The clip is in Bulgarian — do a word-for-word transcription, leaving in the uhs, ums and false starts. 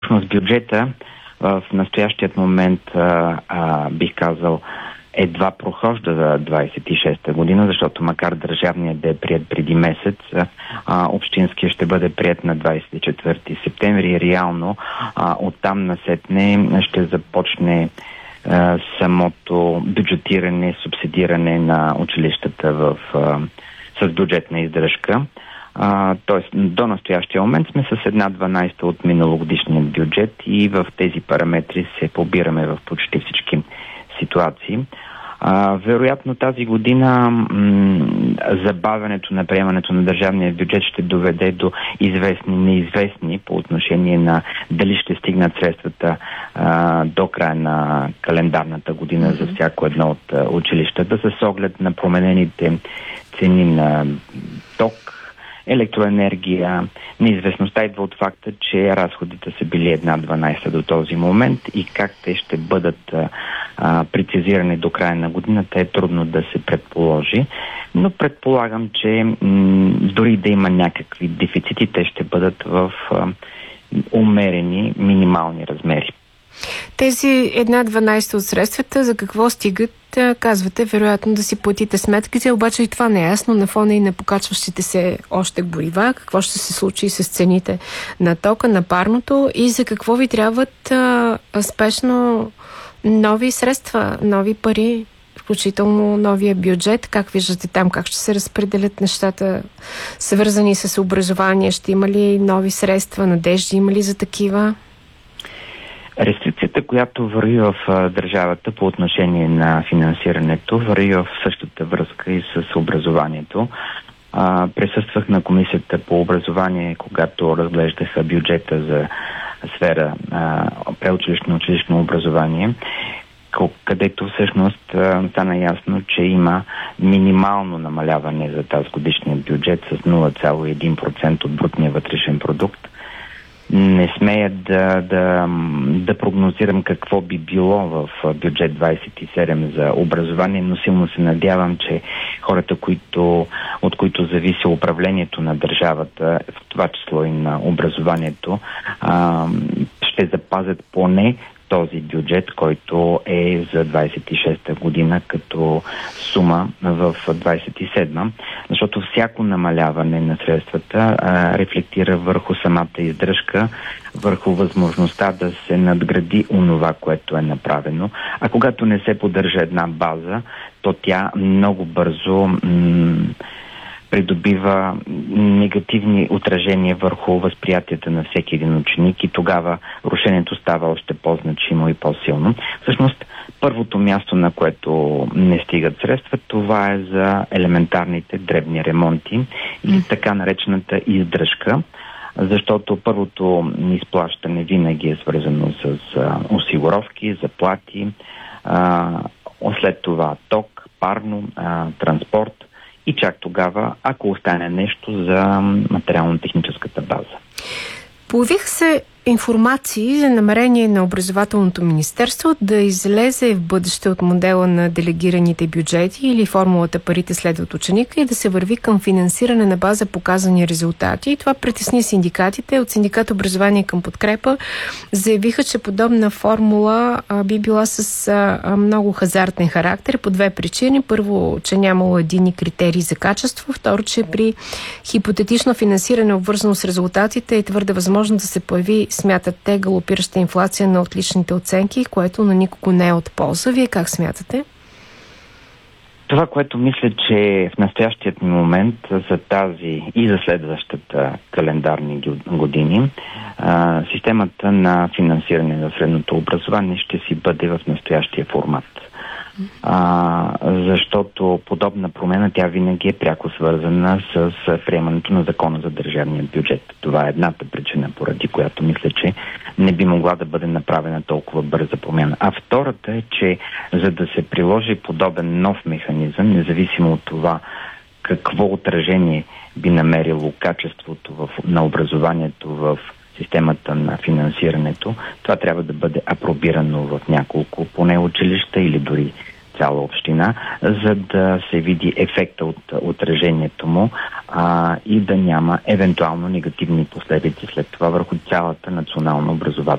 С бюджета в настоящият момент а, а, бих казал едва прохожда за двадесет и шеста година, защото макар държавният да е прият преди месец, а, общинския ще бъде прият на двадесет и четвърти септември и реално а, оттам насетне ще започне а, самото бюджетиране, субсидиране на училищата в, а, с бюджетна издръжка. Uh, Тоест, до настоящия момент сме с една дванадесета от миналогодишния бюджет и в тези параметри се побираме в почти всички ситуации. Uh, вероятно тази година м- забавянето на приемането на държавния бюджет ще доведе до известни неизвестни по отношение на дали ще стигнат средствата uh, до края на календарната година mm-hmm. за всяко едно от uh, училищата, с оглед на променените цени на ток, електроенергия. Неизвестността идва от факта, че разходите са били една дванадесета до този момент и как те ще бъдат а, прецизирани до края на годината е трудно да се предположи. Но предполагам, че м- дори да има някакви дефицити, те ще бъдат в а, умерени минимални размери. Тези една дванадесета от средствата за какво стигат? Казвате, вероятно да си платите сметките, обаче и това не е ясно на фона и на покачващите се още горива. Какво ще се случи с цените на тока, на парното и за какво ви трябват а, спешно нови средства, нови пари, включително новия бюджет? Как виждате там, как ще се разпределят нещата, свързани с образование? Ще има ли нови средства, надежди има ли за такива? Рестрикцията, която върви в а, държавата по отношение на финансирането, върви в същата връзка и с образованието. А, присъствах на комисията по образование, когато разглеждаха бюджета за сфера а, преучилищно училищно образование, където всъщност а, стана ясно, че има минимално намаляване за тази годишния бюджет с нула цяло и един процент от брутния вътрешен продукт. Не смея да, да, да прогнозирам какво би било в бюджет двадесет и седем за образование, но силно се надявам, че хората, които, от които зависи управлението на държавата, в това число и на образованието, а, ще запазят поне този бюджет, който е за двадесет и шеста година като сума в двадесет и седма, защото всяко намаляване на средствата а, рефлектира върху самата издръжка, върху възможността да се надгради онова, което е направено. А когато не се поддържа една база, то тя много бързо м- придобива негативни отражения върху възприятията на всеки един ученик и тогава рушението става още по-значимо и по-силно. Всъщност, първото място, на което не стигат средства, това е за елементарните дребни ремонти или така наречената издръжка, защото първото изплащане винаги е свързано с а, осигуровки, заплати, а, след това ток, парно, а, транспорт, и чак тогава, ако остане нещо за материално-техническата база. Появиха се информации за намерение на Образователното министерство да излезе в бъдеще от модела на делегираните бюджети или формулата парите следват ученика и да се върви към финансиране на база показани резултати. И това притесни синдикатите. От синдикат Образование към подкрепа заявиха, че подобна формула а, би била с а, много хазартен характер по две причини. Първо, че нямало единни критерии за качество. Второ, че при хипотетично финансиране, обвързано с резултатите, е твърде възможно да се появи, смятат те, галопираща инфлация на отличните оценки, което на никого не е от полза. Вие как смятате? Това, което мисля, че в настоящият момент за тази и за следващата календарни години а, системата на финансиране на средното образование ще си бъде в настоящия формат. А, защото подобна промена тя винаги е пряко свързана с, с приемането на закона за държавния бюджет. Това е едната причина, поради която мисля, че не би могла да бъде направена толкова бърза промяна. А втората е, че за да се приложи подобен нов механизъм, независимо от това какво отражение би намерило качеството в, на образованието в системата на финансирането, това трябва да бъде апробирано в няколко поне училища или дори цяла община, за да се види ефекта от отражението му а, и да няма евентуално негативни последици след това върху цялата национална образователна